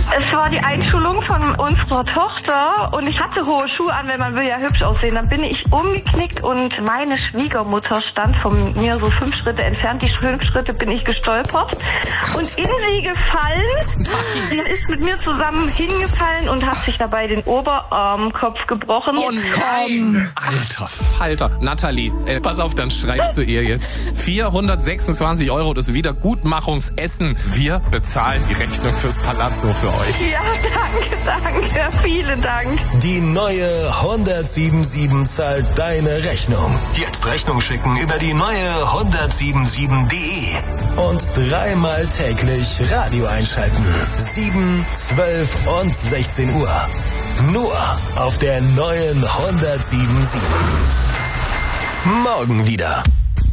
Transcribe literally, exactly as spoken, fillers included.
Es war die Einschulung von unserer Tochter und ich hatte hohe Schuhe an, weil man will ja hübsch aussehen. Dann bin ich umgeknickt und meine Schwiegermutter stand von mir so fünf Schritte entfernt. Die fünf Schritte bin ich gestolpert und in sie gefallen. Sie ist mit mir zusammen hingefallen und hat sich dabei den Oberarmkopf gebrochen. Oh nein! Alter Falter. Nathalie, äh, pass auf, dann schreibst du ihr jetzt vierhundertsechsundzwanzig Euro das Wiedergutmachungsessen. Wir bezahlen die Rechnung fürs Palazzo für euch. Ja, danke, danke. Vielen Dank. Die neue hundertsiebenundsiebzig zahlt deine Rechnung. Jetzt Rechnung schicken über die neue hundertsiebenundsiebzig punkt de und dreimal täglich Radio einschalten. sieben, zwölf und sechzehn Uhr. Nur auf der neuen hundertsiebenundsiebzig. Morgen wieder.